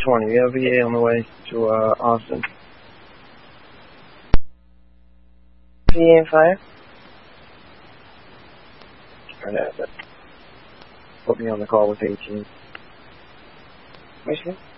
20. We have VA on the way to Austin. VA and fire? Trying to have it. Put me on the call with 18. Michigan?